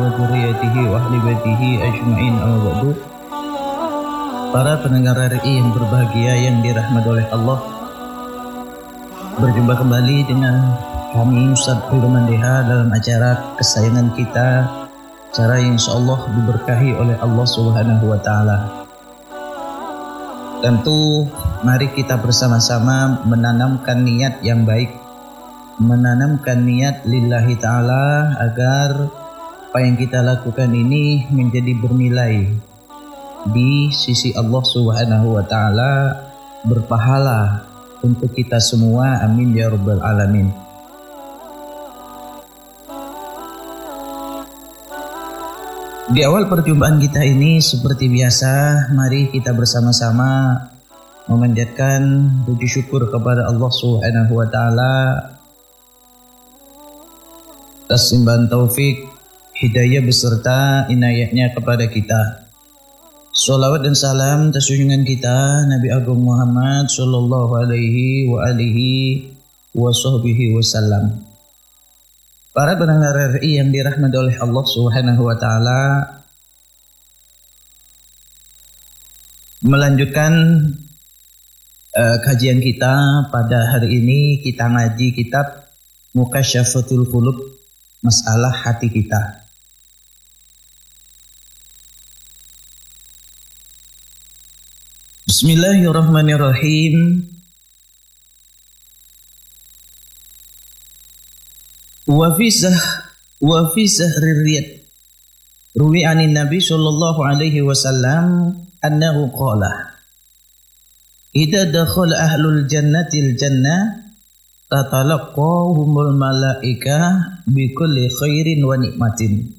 dzurriyyatihi wa ahli baitihi ajma'in. Amma ba'du. Para pendengar RI yang berbahagia yang dirahmati oleh Allah, berjumpa kembali dengan kami Ustaz Khairul Mandeha dalam acara kesayangan kita, acara yang insyaallah diberkahi oleh Allah Subhanahu wa taala. Tentu mari kita bersama-sama menanamkan niat yang baik, menanamkan niat lillahi ta'ala agar apa yang kita lakukan ini menjadi bernilai di sisi Allah Subhanahu wa ta'ala, berpahala untuk kita semua, amin ya rabbal alamin. Di awal perjumpaan kita ini seperti biasa, mari kita bersama-sama memanjatkan puji syukur kepada Allah Subhanahu wa taala atas limpahan taufik, hidayah beserta inayahnya kepada kita. Salawat dan salam atas junjungan kita Nabi Agung Muhammad sallallahu alaihi wa alihi wa sahbihi wasallam. Para pendengar RI yang dirahmati oleh Allah Subhanahu wa taala, melanjutkan kajian kita pada hari ini, kita ngaji kitab Mukasyyafatul Qulub, masalah hati kita. Bismillahirrahmanirrahim. Wa fi sahri riyad ruwi anin nabi sallallahu alaihi wasallam annahu qala idza dakhala ahlul jannati al-jannah tatalaqahumul malaikah bi kulli khairin wa nikmatin.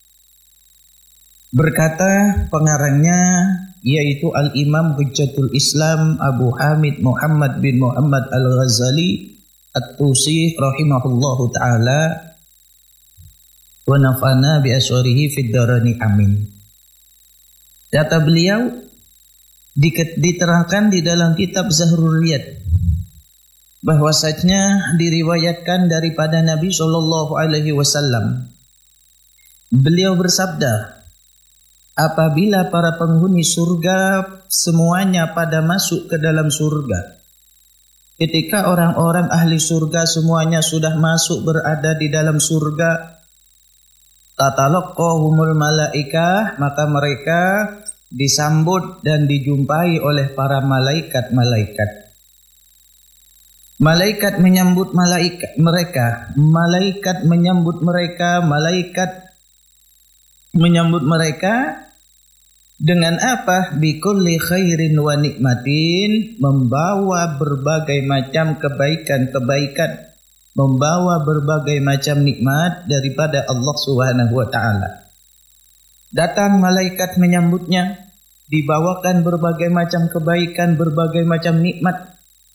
Berkata pengarangnya, yaitu Al-Imam Hujjatul Islam Abu Hamid Muhammad bin Muhammad Al-Ghazali At-Tusi rahimahullahu ta'ala wa nafa'ana bi asyarihi fid darani amin. Kata beliau, diterangkan di dalam kitab Zahrul Riyad bahwasanya diriwayatkan daripada Nabi sallallahu alaihi wasallam, beliau bersabda, apabila para penghuni surga semuanya pada masuk ke dalam surga, ketika orang-orang ahli surga semuanya sudah masuk berada di dalam surga, tatalaqahumul malaikah, maka mereka disambut dan dijumpai oleh para malaikat-malaikat. Malaikat menyambut mereka, malaikat menyambut mereka, malaikat menyambut mereka dengan apa? Bikulli khairin wa nikmatin, membawa berbagai macam kebaikan-kebaikan, membawa berbagai macam nikmat daripada Allah Subhanahu wa taala. Datang malaikat menyambutnya, dibawakan berbagai macam kebaikan, berbagai macam nikmat.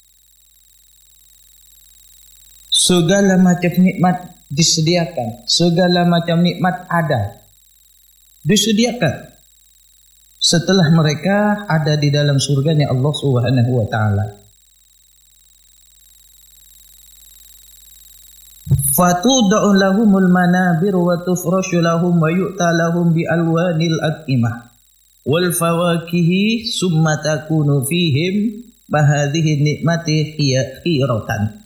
Segala macam nikmat disediakan, segala macam nikmat ada, disediakan setelah mereka ada di dalam surganya Allah Subhanahu wa taala. Fatud'u lahumul manabir wa tufrashu lahum wa yu'ta lahum bi alwanil at'imah wal fawakihi summa takunu fihim bahadhihi nikmati hiratun.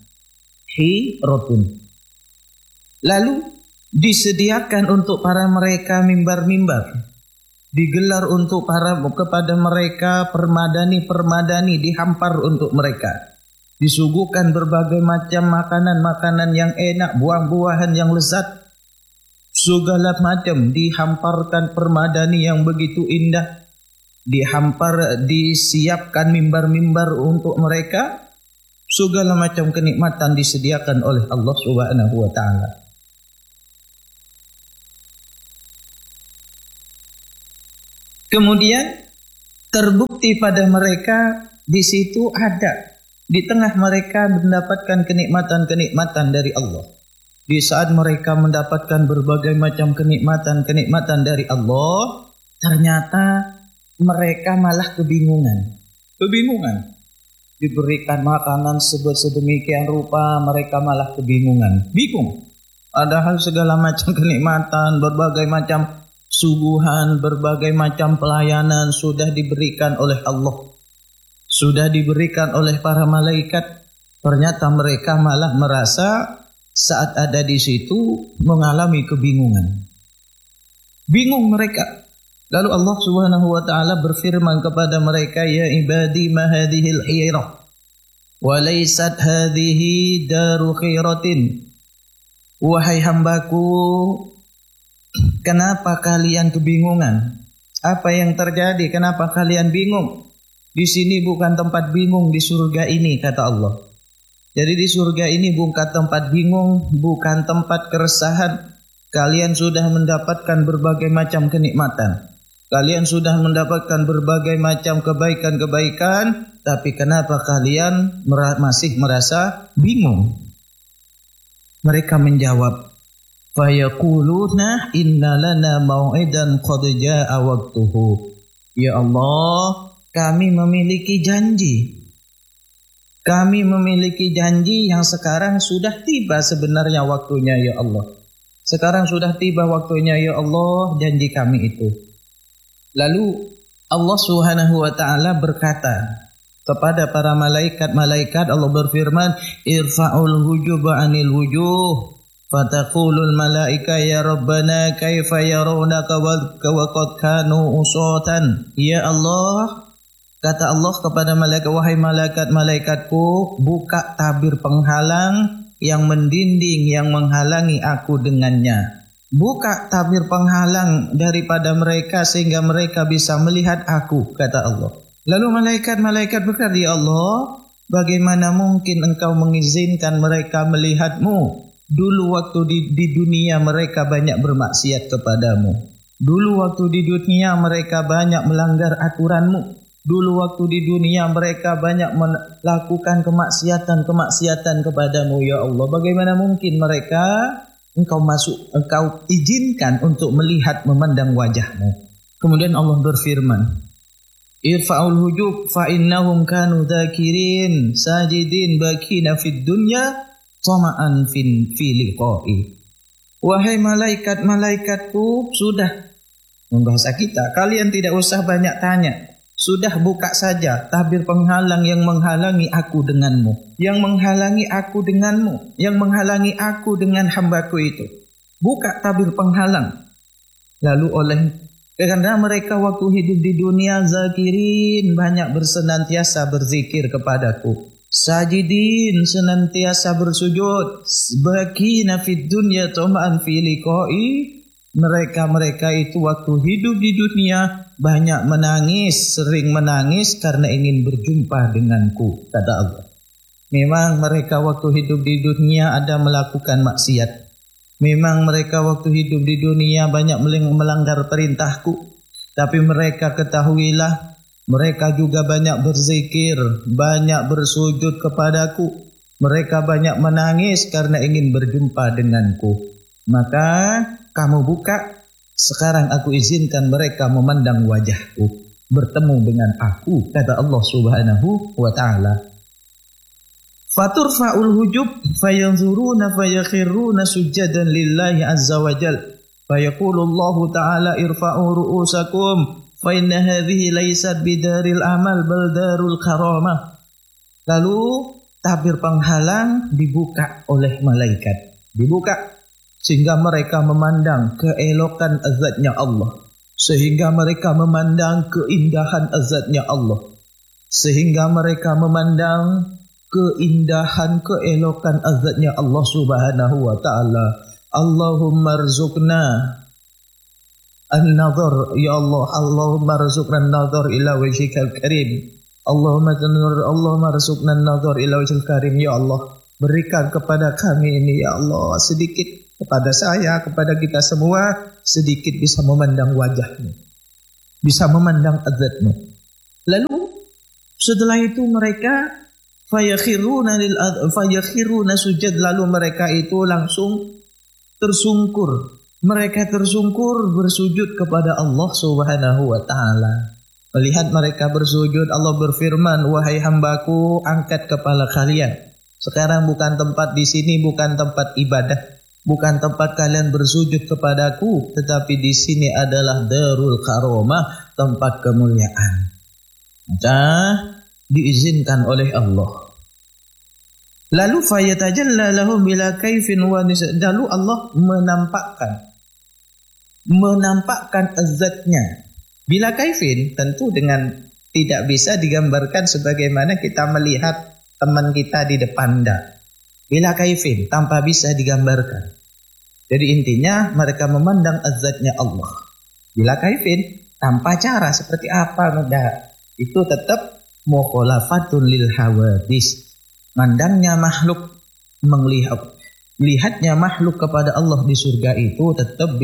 Lalu disediakan untuk para mereka mimbar-mimbar, digelar untuk kepada mereka permadani-permadani, dihampar untuk mereka, disuguhkan berbagai macam makanan-makanan yang enak, buah-buahan yang lezat, segala macam dihamparkan permadani yang begitu indah, disiapkan mimbar-mimbar untuk mereka, segala macam kenikmatan disediakan oleh Allah Subhanahu wa taala. Kemudian terbukti pada mereka di situ ada, di tengah mereka mendapatkan kenikmatan-kenikmatan dari Allah. Di saat mereka mendapatkan berbagai macam kenikmatan-kenikmatan dari Allah, ternyata mereka malah kebingungan. Diberikan makanan sedemikian rupa, mereka malah kebingungan. Bingung. Padahal segala macam kenikmatan, berbagai macam suguhan, berbagai macam pelayanan sudah diberikan oleh Allah, sudah diberikan oleh para malaikat. Ternyata mereka malah merasa saat ada di situ mengalami kebingungan. Bingung mereka. Lalu Allah Subhanahu wa taala berfirman kepada mereka, "Ya ibadi ma hadhil hirah wa laysat hadhihi daru khiratin." Wahai hambaku, kenapa kalian kebingungan? Apa yang terjadi? Kenapa kalian bingung? Di sini bukan tempat bingung di surga ini, kata Allah. Jadi di surga ini bukan tempat bingung, bukan tempat keresahan. Kalian sudah mendapatkan berbagai macam kenikmatan. Kalian sudah mendapatkan berbagai macam kebaikan-kebaikan, tapi kenapa kalian masih merasa bingung? Mereka menjawab, fayaquluna inna lana mau'idan qad jaa'a waqtuhu. Ya Allah, kami memiliki janji. Kami memiliki janji yang sekarang sudah tiba sebenarnya waktunya, ya Allah. Sekarang sudah tiba waktunya, ya Allah, janji kami itu. Lalu Allah Subhanahu wa taala berkata kepada para malaikat, Allah berfirman, irfa'ul hujuba 'anil wujuh fataqulul malaika ya rabbana kaifa yarawunaka wa qad kanu usatan. Ya Allah, kata Allah kepada malaikat, wahai malaikat-malaikatku, buka tabir penghalang yang mendinding, yang menghalangi aku dengannya. Buka tabir penghalang daripada mereka sehingga mereka bisa melihat aku, kata Allah. Lalu malaikat-malaikat berkata, ya Allah, bagaimana mungkin engkau mengizinkan mereka melihatmu? Dulu waktu di dunia mereka banyak bermaksiat kepadamu. Dulu waktu di dunia mereka banyak melanggar aturanmu. Dulu waktu di dunia mereka banyak melakukan kemaksiatan kepadamu, ya Allah. Bagaimana mungkin mereka engkau izinkan untuk melihat, memandang wajahmu? Kemudian Allah berfirman, irfa'ul hujub fa innahum kanu dzakirin sajidin bakina fid dunya tama'an fi liqa'i. Wahai malaikat-malaikatku, sudah membahasa kita, kalian tidak usah banyak tanya. Sudah buka saja tabir penghalang yang menghalangi aku denganmu, yang menghalangi aku denganmu, yang menghalangi aku dengan hambaku itu. Buka tabir penghalang. Lalu karena mereka waktu hidup di dunia zakirin, banyak senantiasa berzikir kepadaku. Sajidin, senantiasa bersujud. Bakina fid dunya tama'an fi liqa'i. Mereka itu waktu hidup di dunia banyak menangis, sering menangis karena ingin berjumpa denganku, kata Allah. Memang mereka waktu hidup di dunia ada melakukan maksiat. Memang mereka waktu hidup di dunia banyak melanggar perintahku. Tapi mereka ketahuilah, mereka juga banyak berzikir, banyak bersujud kepadaku. Mereka banyak menangis karena ingin berjumpa denganku. Maka kamu buka, sekarang aku izinkan mereka memandang wajahku, bertemu dengan aku, kata Allah Subhanahu wa ta'ala. Faturfa'ul hujub fayanzuruna fayakhiruna sujjadan lillahi azza wa jal. Fayaqulullahu ta'ala irfa'u ru'usakum fa inna hadhihi laysat bidaril amal bal darul karamah. Lalu tabir penghalang dibuka oleh malaikat. Dibuka sehingga mereka memandang keelokan azatnya Allah. Sehingga mereka memandang keindahan azatnya Allah. Sehingga mereka memandang keindahan, keelokan azatnya Allah Subhanahu wa ta'ala. Allahumma rzuqna an-nadhar, ya Allah, Allahumma rzuqna an-nadhar ila wajhikal karim. Allahumma rzuqna an-nadhar ila wajhikal karim, ya Allah, berikan kepada kami ini, ya Allah, sedikit, kepada saya, kepada kita semua, sedikit bisa memandang wajahmu, bisa memandang azatmu. Lalu setelah itu mereka fayakhiruna sujud, lalu mereka itu langsung tersungkur. Mereka tersungkur bersujud kepada Allah Subhanahu wa ta'ala. Melihat mereka bersujud, Allah berfirman, wahai hambaku, angkat kepala kalian. Sekarang bukan tempat di sini, bukan tempat ibadah. bukan tempat kalian bersujud kepadaku, tetapi di sini adalah darul karamah, tempat kemuliaan. Maka diizinkan oleh Allah. Lalu fayatajalla lahum bila kaifin wa nisa. Lalu Allah menampakkan zatnya. Bila kaifin tentu dengan tidak bisa digambarkan sebagaimana kita melihat teman kita di depan dah. Bila kaifin tanpa bisa digambarkan. Jadi intinya mereka memandang zatnya Allah. Bila kaifin tanpa cara seperti apa itu tetap mukhalafatun lil hawadis. Mandangnya makhluk lihatnya makhluk kepada Allah di surga itu tetap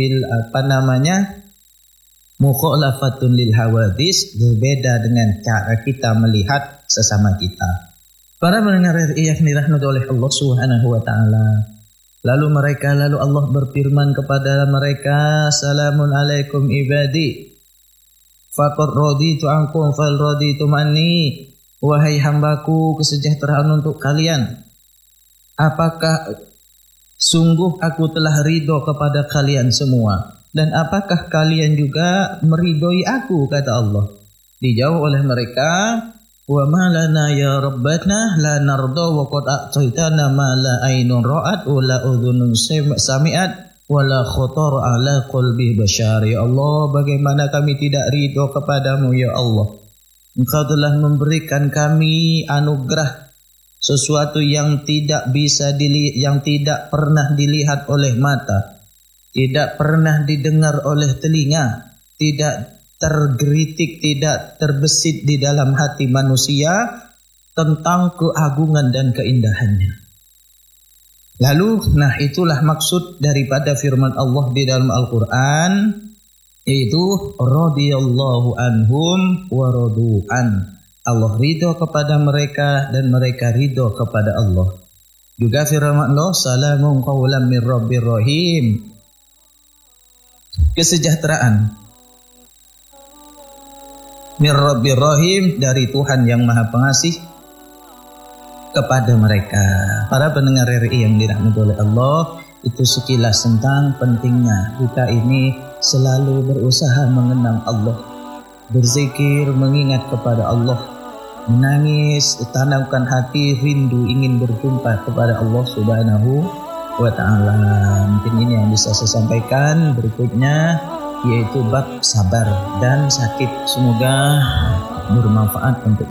mukhalafatun lil hawadis, berbeda dengan cara kita melihat sesama kita. Para pendengar RRI yang dirahmati oleh Allah Subhanahu wa taala. Lalu Allah berfirman kepada mereka, "Salamun alaikum ibadi. Faqad raditu ankum fal raditum anni." Wahai hambaku, kesejahteraan untuk kalian. Apakah sungguh aku telah ridho kepada kalian semua? Dan apakah kalian juga meridhoi aku, kata Allah. Dijawab oleh mereka, wa ma lana ya rabbana la narda wa qad a'taytana ma la aynun ra'at wa la udhunun sami'at wa la khatar ala qalbi bashar. Ya Allah, bagaimana kami tidak ridho kepadamu ya Allah. Engkau telah memberikan kami anugerah sesuatu yang tidak bisa yang tidak pernah dilihat oleh mata, tidak pernah didengar oleh telinga, tidak tergeritik, tidak terbesit di dalam hati manusia tentang keagungan dan keindahannya. Lalu, itulah maksud daripada firman Allah di dalam Al-Quran, yaitu radhiyallahu anhum wa radu'an. Allah ridho kepada mereka dan mereka ridho kepada Allah. Juga firman Allah, salamun qawlan min rabbir rahim. Kesejahteraan min rabbir rahim, dari Tuhan yang Maha Pengasih kepada mereka. Para pendengar RRI yang dirahmati oleh Allah, itu sekilas tentang pentingnya kita ini selalu berusaha mengenang Allah, berzikir, mengingat kepada Allah, menangis, tanamkan hati rindu ingin berjumpa kepada Allah Subhanahu wa ta'ala. Mungkin ini yang bisa saya sampaikan. Berikutnya yaitu bab sabar dan sakit. Semoga bermanfaat untuk